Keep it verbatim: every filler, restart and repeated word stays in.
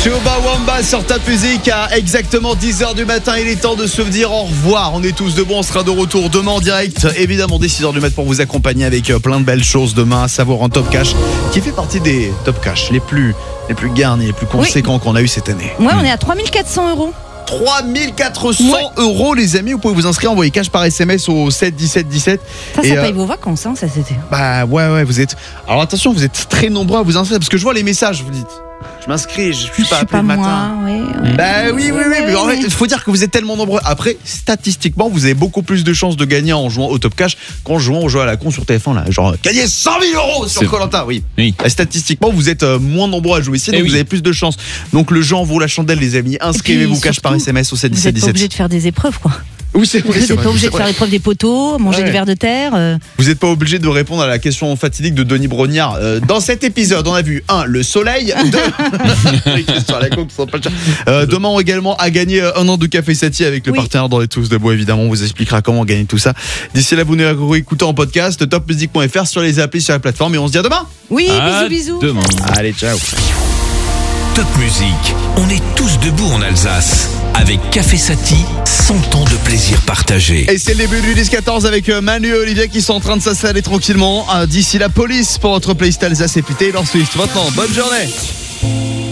Chuba Wamba sur Top Music à exactement dix heures du matin. Il est temps de se dire au revoir. On est tous debout, on sera de retour demain en direct. Évidemment dès six heures du matin pour vous accompagner avec plein de belles choses demain, à savoir en Top Cash, qui fait partie des Top Cash les plus, les plus garnis, les plus conséquents oui. qu'on a eu cette année. Ouais, on est à trois mille quatre cents euros. trois mille quatre cents ouais. euros les amis, vous pouvez vous inscrire, envoyer cash par S M S au sept dix-sept dix-sept. Ça, ça et paye euh, vos vacances, hein, ça c'était. Bah ouais ouais, vous êtes. Alors attention, vous êtes très nombreux à vous inscrire parce que je vois les messages, vous dites. Je m'inscris, je suis je pas suis appelé pas le moi, matin. Ouais, ouais. Bah oui, oui, oui, oui, mais en fait, il faut dire que vous êtes tellement nombreux. Après, statistiquement, vous avez beaucoup plus de chances de gagner en jouant au Top Cash qu'en jouant au jeu à la con sur T F un là. Genre gagner cent mille euros sur Koh-Lanta, oui. oui. Et statistiquement, vous êtes euh, moins nombreux à jouer ici, donc oui. vous avez plus de chances. Donc le jeu en vaut la chandelle, les amis. Inscrivez-vous cash par S M S au sept dix-sept dix-sept. Vous êtes pas obligé de faire des épreuves, quoi. Oui, c'est vrai, vous n'êtes pas obligé de faire l'épreuve des poteaux, manger ouais. des vers de terre. Euh... Vous n'êtes pas obligé de répondre à la question fatidique de Denis Brognard. Euh, dans cet épisode, on a vu un, le soleil. Deux, les questions à la con qui sont pas chères. Euh, demain, on également à gagner un an de Café Sati avec le oui. partenaire dans les tous debout. Évidemment, on vous expliquera comment gagner tout ça. D'ici là, vous nous écoutez en podcast, top music point f r sur les applis, sur la plateforme. Et on se dit à demain. Oui, à bisous, bisous. Demain. Allez, ciao. Top Music, on est tous debout en Alsace. Avec Café Sati, cent ans de plaisir partagé. Et c'est le début du dix quatorze avec Manu et Olivier qui sont en train de s'installer tranquillement. D'ici la police pour votre playlist Alsace et puis Taylor Swift. Maintenant, bonne journée.